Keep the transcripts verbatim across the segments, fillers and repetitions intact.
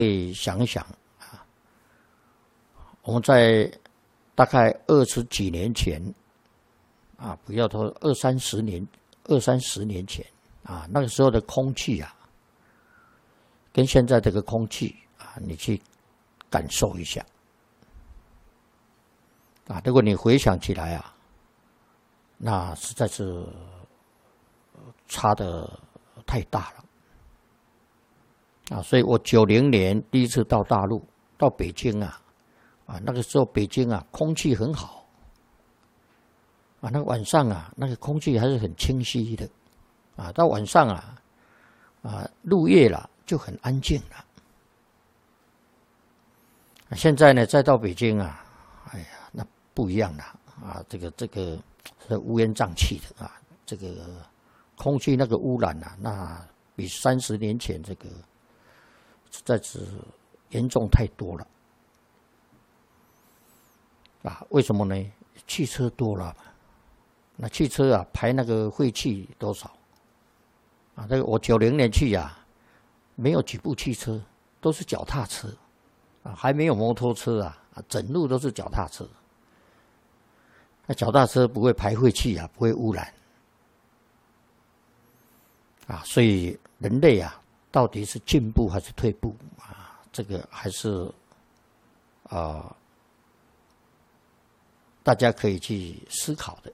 可以想一想啊，我们在大概二十几年前啊，不要说二三十年、二三十年前啊，那个时候的空气啊，跟现在这个空气啊，你去感受一下啊。如果你回想起来啊，那实在是差得太大了。啊，所以我九零年第一次到大陆，到北京啊，啊，那个时候北京啊，空气很好，啊，那个晚上啊，那个空气还是很清晰的，啊，到晚上啊，啊，入夜了就很安静了。啊、现在呢，再到北京啊，哎呀，那不一样了啊，这个这个是乌烟瘴气的啊，这个空气那个污染啊，那比三十年前这个。实在是严重太多了啊！为什么呢？汽车多了嘛，那汽车啊排那个废气多少啊？这个我九零年去啊，没有几部汽车，都是脚踏车啊，还没有摩托车啊，啊，整路都是脚踏车。那脚踏车不会排废气啊，不会污染啊，所以人类啊。到底是进步还是退步啊？这个还是啊、呃，大家可以去思考的。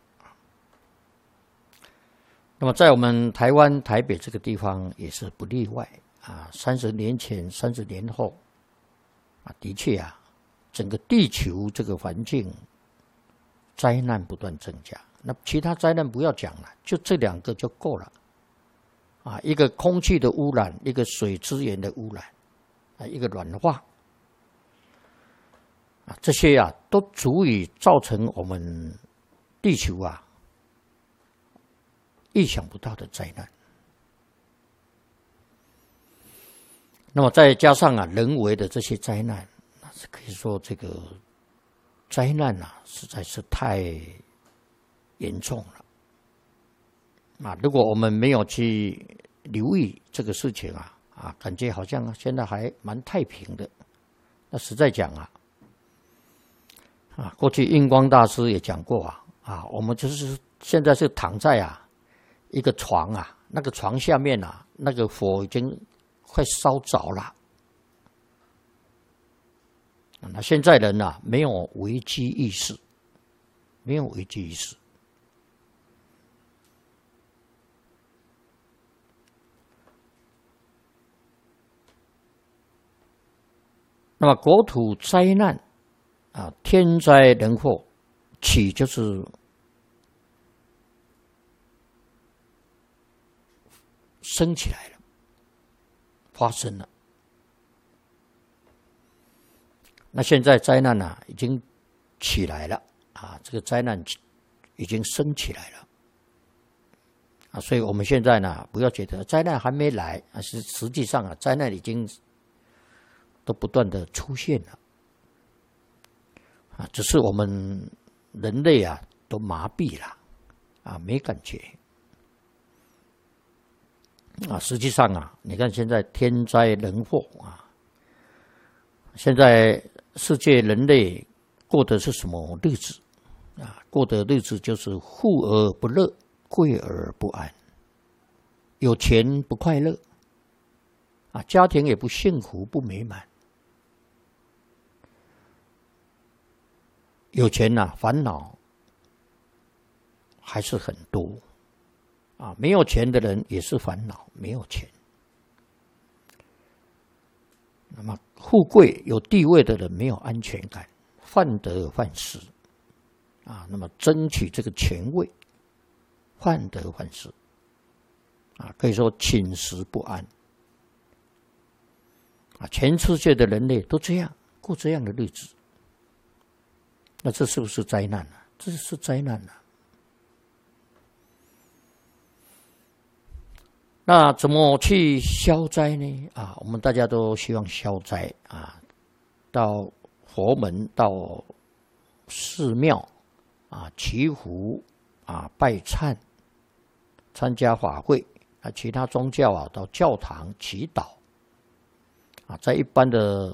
那么，在我们台湾台北这个地方也是不例外啊。三十年前、三十年后啊，的确啊，整个地球这个环境灾难不断增加。那其他灾难不要讲了，就这两个就够了。啊，一个空气的污染，一个水资源的污染，啊，一个软化，啊，这些啊都足以造成我们地球啊意想不到的灾难。那么再加上啊人为的这些灾难，那是可以说这个灾难啊实在是太严重了。啊，如果我们没有去留意这个事情啊，啊，感觉好像现在还蛮太平的。那实在讲啊，啊，过去印光大师也讲过啊，啊，我们就是现在是躺在啊一个床啊，那个床下面啊，那个火已经快烧着了。那现在人啊，没有危机意识，没有危机意识。那么国土灾难啊，天灾人祸，起就是升起来了，发生了。那现在灾难啊已经起来了啊，这个灾难已经升起来了啊，所以我们现在呢，不要觉得灾难还没来啊，是实际上啊，灾难已经都不断的出现了啊，只是我们人类啊都麻痹了啊，没感觉啊。实际上啊，你看现在天灾人祸啊，现在世界人类过的是什么日子啊？过的日子就是富而不乐，贵而不安，有钱不快乐啊，家庭也不幸福不美满。有钱呐、啊，烦恼还是很多啊。没有钱的人也是烦恼，没有钱。那么富贵有地位的人没有安全感，患得患失啊。那么争取这个权位，患得患失啊，可以说寝食不安啊。全世界的人类都这样过这样的日子。那这是不是灾难啊？这是灾难啊！那怎么去消灾呢？啊，我们大家都希望消灾啊，到佛门、到寺庙啊祈福啊拜忏，参加法会啊，其他宗教啊到教堂祈祷啊，在一般的